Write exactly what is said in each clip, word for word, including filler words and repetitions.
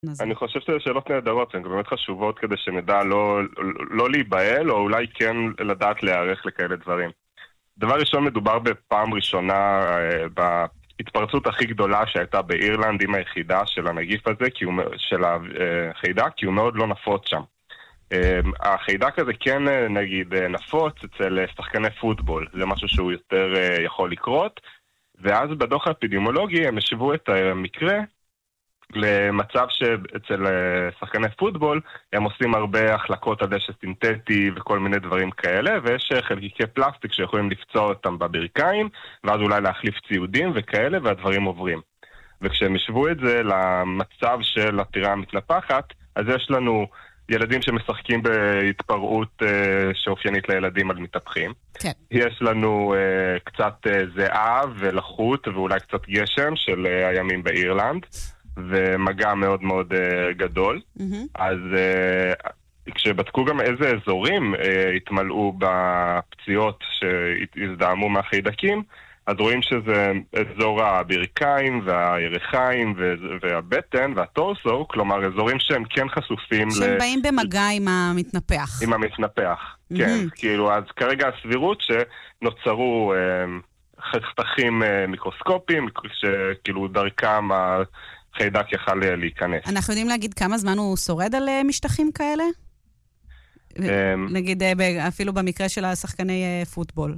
אני חושב שזה שאלות נהדרות, הן באמת חשובות כדי שנדע לא, לא להיבהל, או אולי כן לדעת להיערך לכאלה דברים. דבר ראשון, מדובר בפעם ראשונה בהתפרצות הכי גדולה שהייתה באירלנד עם היחידה של הנגיף הזה, כי הוא, של החיידק, כי הוא מאוד לא נפוץ שם. החיידק הזה כן נגיד נפוץ אצל שחקני פוטבול, זה משהו שהוא יותר יכול לקרות, ואז בדוח האפידמיולוגי הם השוו את המקרה למצב שאצל שחקני פוטבול הם עושים הרבה החלקות על דשא סינתטי וכל מיני דברים כאלה, ויש חלקיקי פלסטיק שיכולים לפצוע אותם בברכיים, ואז אולי להחליף ציודים וכאלה, והדברים עוברים. וכשהם השוו את זה למצב של הטירה המתנפחת, אז יש לנו ילדים שמשחקים בהתפרעות uh, שאופיינית לילדים על מתהפכים. כן. יש לנו uh, קצת uh, זיעה ולחות ואולי קצת גשם של uh, הימים באירלנד, ומגע מאוד מאוד uh, גדול. Mm-hmm. אז uh, כשבדקו גם איזה אזורים uh, התמלאו בפציעות שהזדהמו מהחיידקים, אז רואים שזה אזור הברכיים והירכיים והבטן והטורסו, כלומר אזורים שהם כן חשופים שהם ל... באים במגע עם המתנפח. עם המתנפח, mm-hmm. כן. כאילו, אז כרגע הסבירות שנוצרו אה, חתכים אה, מיקרוסקופיים, שכאילו דרכם החיידק יכל להיכנס. אנחנו יודעים להגיד כמה זמן הוא שורד על משטחים כאלה? אה... נגיד אפילו במקרה של השחקני פוטבול.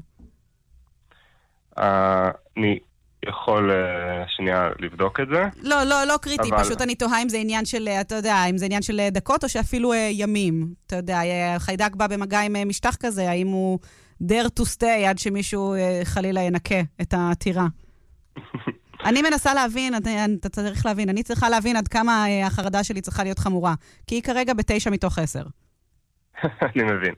אני יכול שנייה לבדוק את זה. לא, לא, לא קריטי, פשוט אני תוהה אם זה עניין של, אתה יודע, אם זה עניין של דקות או שאפילו ימים. אתה יודע, חיידק בא במגע עם משטח כזה, האם הוא dare to stay עד שמישהו חלילה ינקה את הטירה. אני מנסה להבין, אתה צריך להבין, אני צריכה להבין עד כמה החרדה שלי צריכה להיות חמורה, כי היא כרגע בתשע מתוך עשר. אני מבין.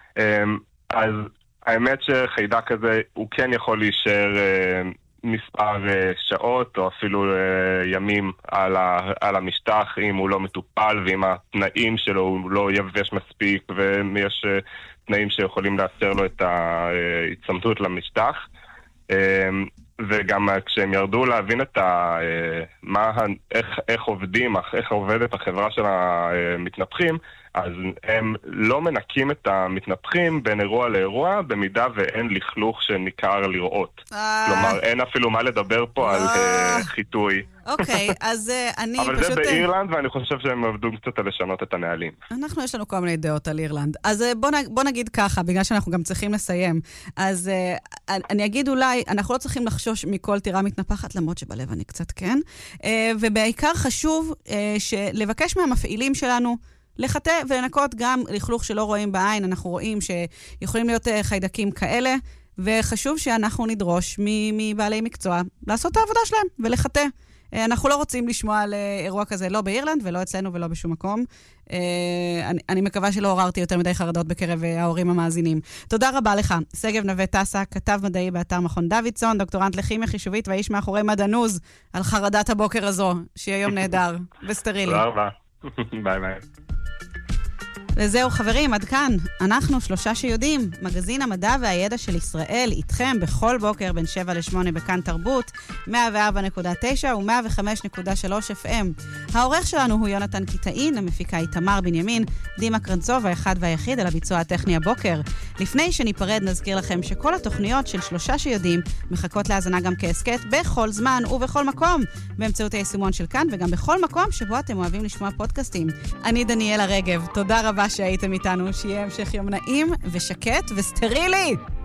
אז האמת שחיידק הזה הוא כן יכול להישאר אה, מספר אה, שעות או אפילו אה, ימים על, ה, על המשטח אם הוא לא מטופל ואם התנאים שלו הוא לא יבש מספיק ויש אה, תנאים שיכולים לאפשר לו את ההצמתות למשטח. אה, וגם כשהם ירדו להבין את ה, אה, מה, איך, איך עובדים, איך עובדת החברה של המתנפחים, אז הם לא מנקים את המתנפחים בין אירוע לאירוע, במידה ואין לכלוך שניכר לראות. כלומר, אין אפילו מה לדבר פה על חיטוי. אוקיי, אז אני פשוט... אבל זה באירלנד, ואני חושב שהם עבדו קצת על לשנות את הנהלים. אנחנו, יש לנו כל מיני דעות על אירלנד. אז בוא נגיד ככה, בגלל שאנחנו גם צריכים לסיים. אז אני אגיד אולי, אנחנו לא צריכים לחשוש מכל טירה מתנפחת, למרות שבלב אני קצת כן. ובעיקר חשוב לבקש מהמפעילים שלנו, לחטא ולנקות גם לכלוך שלא רואים בעין. אנחנו רואים שיכולים להיות חיידקים כאלה, וחשוב שאנחנו נדרוש מבעלי מקצוע לעשות את העבודה שלהם ולחטא. אנחנו לא רוצים לשמוע על אירוע כזה, לא באירלנד ולא אצלנו ולא בשום מקום. אני, אני מקווה שלא עוררתי יותר מדי חרדות בקרב ההורים המאזינים. תודה רבה לך. סגב נווה טסה, כתב מדעי באתר מכון דוידסון, דוקטורנט לכימיה חישובית והאיש מאחורי מדענוז על חרדת הבוקר הזו, שיהיה יום נהדר וסטרילי. תודה רבה. ביי ביי. וזהו חברים, עד כאן. אנחנו שלושה שיודעים, מגזין המדע והידע של ישראל, איתכם בכל בוקר בין שבע לשמונה בכאן תרבות, מאה וארבע נקודה תשע ו-מאה וחמש נקודה שלוש אף אם. העורך שלנו הוא יונתן קיטאין, המפיקה היא תמר בנימין, דימה קרנצוב האחד והיחיד על הביצוע הטכני הבוקר. לפני שניפרד נזכיר לכם שכל התוכניות של שלושה שיודעים מחכות להזנה גם כעסקט בכל זמן ובכל מקום, באמצעות היישומון של כאן וגם בכל מקום שבו אתם אוהבים לשמוע פודקאסטים. אני דניאלה רגב, תודה רבה שהייתם איתנו, שיהיה המשך יום נעים ושקט וסטרילי.